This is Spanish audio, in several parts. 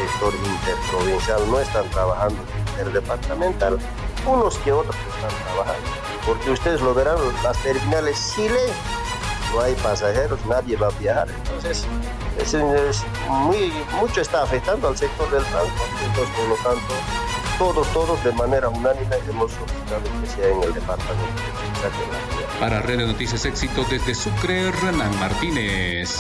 sector interprovincial, no están trabajando interdepartamental, unos que otros están trabajando, porque ustedes lo verán, las terminales Chile, no hay pasajeros, nadie va a viajar, entonces mucho está afectando al sector del transporte, entonces por lo tanto todos de manera unánime hemos solicitado que sea en el departamento de Pisaquena. Para Red de Noticias Éxito desde Sucre, Renan Martínez.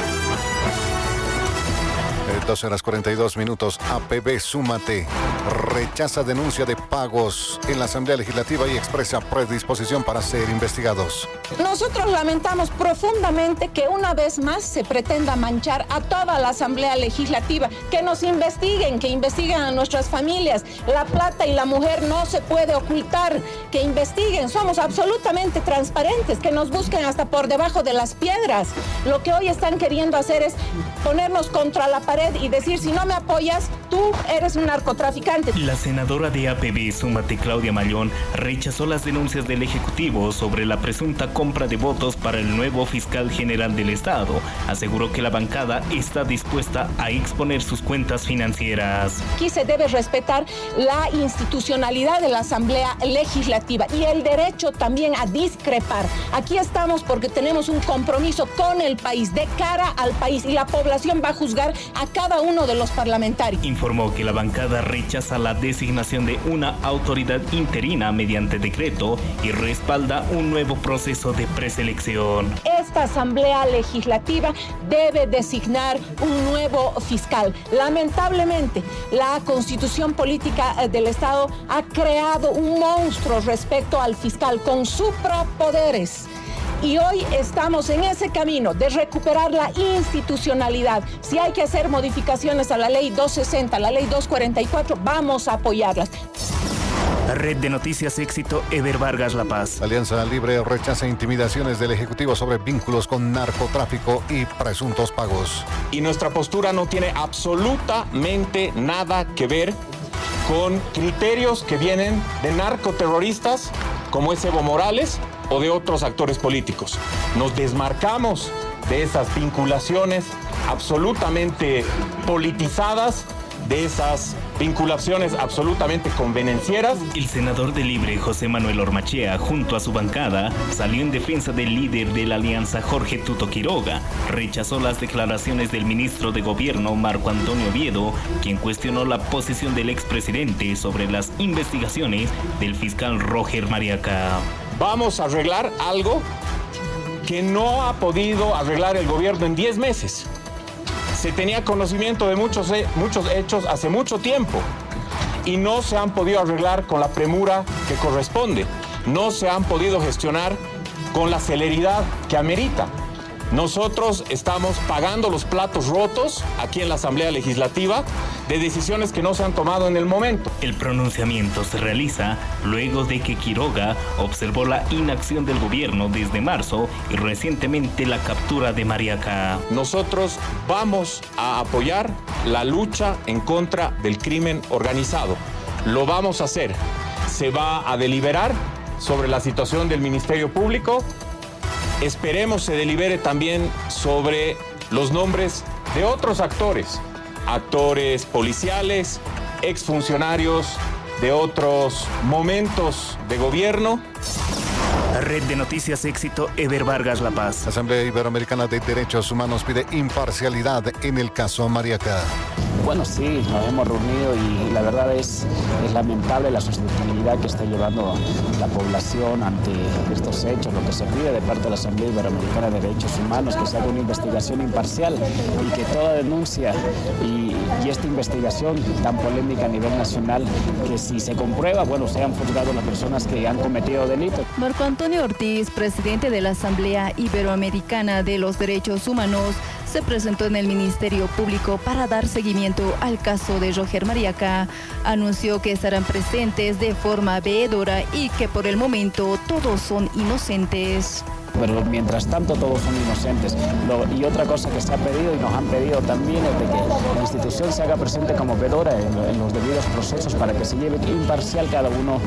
12:42. APB Súmate rechaza denuncia de pagos en la Asamblea Legislativa y expresa predisposición para ser investigados. Nosotros lamentamos profundamente que una vez más se pretenda manchar a toda la Asamblea Legislativa, que nos investiguen, que investiguen a nuestras familias. La plata y la mujer no se puede ocultar, que investiguen, somos absolutamente transparentes, que nos busquen hasta por debajo de las piedras. Lo que hoy están queriendo hacer es ponernos contra la pared y decir, si no me apoyas, tú eres un narcotraficante. La senadora de APB Súmate, Claudia Mallón, rechazó las denuncias del Ejecutivo sobre la presunta compra de votos para el nuevo fiscal general del Estado. Aseguró que la bancada está dispuesta a exponer sus cuentas financieras. Aquí se debe respetar la institucionalidad de la Asamblea Legislativa y el derecho también a discrepar. Aquí estamos porque tenemos un compromiso con el país, de cara al país, y la población va a juzgar a cada uno de los parlamentarios. Informó que la bancada rechaza la designación de una autoridad interina mediante decreto y respalda un nuevo proceso de preselección. Esta Asamblea Legislativa debe designar un nuevo fiscal. Lamentablemente, la Constitución Política del Estado ha creado un monstruo respecto al fiscal con suprapoderes. Y hoy estamos en ese camino de recuperar la institucionalidad. Si hay que hacer modificaciones a la ley 260, a la ley 244, vamos a apoyarlas. Red de Noticias Éxito, Eber Vargas, La Paz. Alianza Libre rechaza intimidaciones del Ejecutivo sobre vínculos con narcotráfico y presuntos pagos. Y nuestra postura no tiene absolutamente nada que ver con criterios que vienen de narcoterroristas como es Evo Morales o de otros actores políticos. Nos desmarcamos de esas vinculaciones absolutamente politizadas, de esas vinculaciones absolutamente convenencieras. El senador de Libre, José Manuel Ormachea, junto a su bancada, salió en defensa del líder de la alianza, Jorge Tuto Quiroga. Rechazó las declaraciones del ministro de Gobierno, Marco Antonio Oviedo, quien cuestionó la posición del expresidente sobre las investigaciones del fiscal Roger Mariaca. Vamos a arreglar algo que no ha podido arreglar el gobierno en 10 meses. Se tenía conocimiento de muchos hechos hace mucho tiempo y no se han podido arreglar con la premura que corresponde. No se han podido gestionar con la celeridad que amerita. Nosotros estamos pagando los platos rotos aquí en la Asamblea Legislativa de decisiones que no se han tomado en el momento. El pronunciamiento se realiza luego de que Quiroga observó la inacción del gobierno desde marzo y recientemente la captura de Mariaca. Nosotros vamos a apoyar la lucha en contra del crimen organizado. Lo vamos a hacer. Se va a deliberar sobre la situación del Ministerio Público. Esperemos se delibere también sobre los nombres de otros actores policiales, exfuncionarios de otros momentos de gobierno. Red de Noticias Éxito, Eber Vargas, La Paz. La Asamblea Iberoamericana de Derechos Humanos pide imparcialidad en el caso Mariaca. Bueno, sí, nos hemos reunido y la verdad es lamentable la sostenibilidad que está llevando la población ante estos hechos. Lo que se pide de parte de la Asamblea Iberoamericana de Derechos Humanos, que se haga una investigación imparcial y que toda denuncia y esta investigación tan polémica a nivel nacional, que si se comprueba, bueno, sean juzgados las personas que han cometido delitos. Marco Antonio Ortiz, presidente de la Asamblea Iberoamericana de los Derechos Humanos, se presentó en el Ministerio Público para dar seguimiento al caso de Roger Mariaca. Anunció que estarán presentes de forma veedora y que por el momento todos son inocentes. Pero mientras tanto todos son inocentes. Y otra cosa que se ha pedido y nos han pedido también es de que la institución se haga presente como veedora en los debidos procesos para que se lleve imparcial cada uno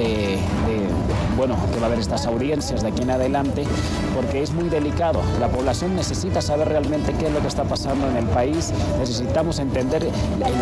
que va a haber estas audiencias de aquí en adelante, porque es muy delicado. La población necesita saber realmente qué es lo que está pasando en el país. Necesitamos entender